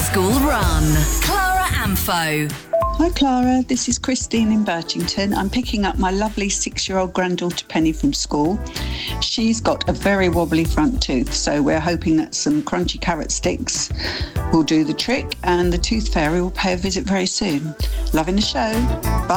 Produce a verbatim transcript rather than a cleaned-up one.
School Run. Clara Amfo. Hi Clara, this is Christine in Birchington. I'm picking up my lovely six-year-old granddaughter Penny from school. She's got a very wobbly front tooth, so we're hoping that some crunchy carrot sticks will do the trick and the tooth fairy will pay a visit very soon. Loving the show. Bye.